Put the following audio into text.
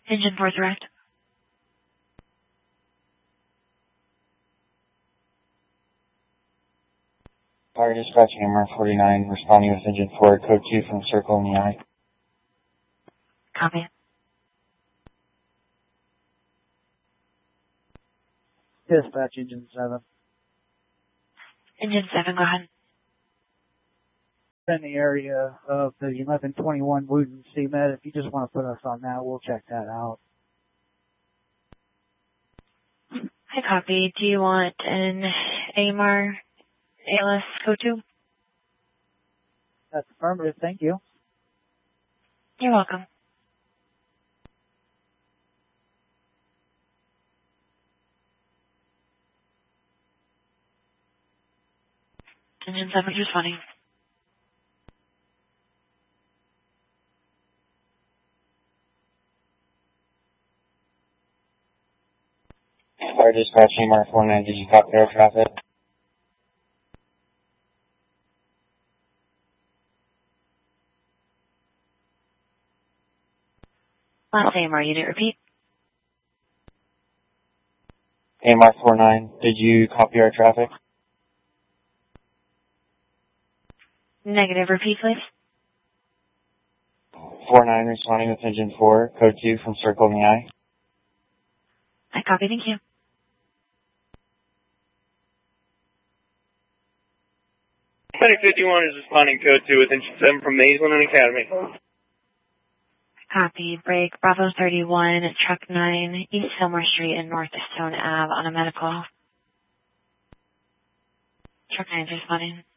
Engine 4 direct. Fire dispatch, Hammer 49, responding with engine 4, code 2 from Circle in the Eye. Copy. Dispatch, engine 7. Engine 7, go ahead. In the area of the 1121 Wooten CMed, if you just want to put us on that, we'll check that out. Hi, copy. Do you want an AMR ALS code 2? That's affirmative, thank you. You're welcome. Engine 7 responding. Fire dispatch, Hammer 49, did you copy air traffic? Last AMR unit, repeat. AMR 49, did you copy our traffic? Negative, repeat, please. 49 responding with engine 4, code 2 from Circle in the Eye. I copy, thank you. Clinic 51 is responding code 2 with engine 7 from Mazeland and Academy. Copy. Break Bravo 31 at Truck 9, East Fillmore Street and North Stone Ave on a medical. Truck 9 is responding.